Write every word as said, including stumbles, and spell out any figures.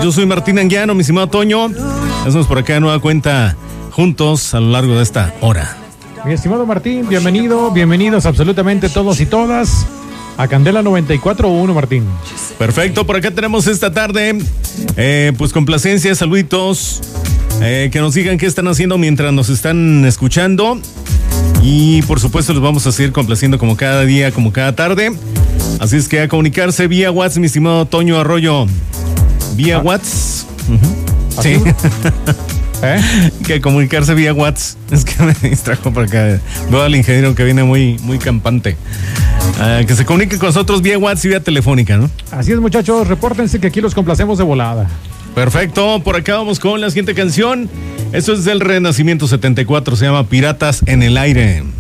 Yo soy Martín Anguiano, mi estimado Toño. Estamos por acá de nueva cuenta juntos a lo largo de esta hora. Mi estimado Martín, bienvenido, bienvenidos absolutamente todos y todas a Candela noventa y cuatro punto uno, Martín. Perfecto, por acá tenemos esta tarde, eh, pues complacencias, saluditos, eh, que nos digan qué están haciendo mientras nos están escuchando. Y por supuesto los vamos a seguir complaciendo como cada día, como cada tarde. Así es que a comunicarse vía WhatsApp, mi estimado Toño Arroyo. Vía ah. WhatsApp. Uh-huh. Sí. ¿Eh? Que comunicarse vía WhatsApp. Es que me distrajo por acá. Veo al ingeniero que viene muy, muy campante. Uh, que se comunique con nosotros vía WhatsApp y vía telefónica, ¿no? Así es, muchachos. Repórtense que aquí los complacemos de volada. Perfecto. Por acá vamos con la siguiente canción. Esto es del Renacimiento setenta y cuatro. Se llama Piratas en el Aire.